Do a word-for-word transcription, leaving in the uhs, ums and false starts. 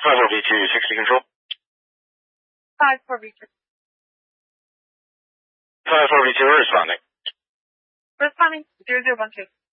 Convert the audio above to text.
five four V two, sixty control. five four V two. five four V two, we're responding. Responding, zero zero one two.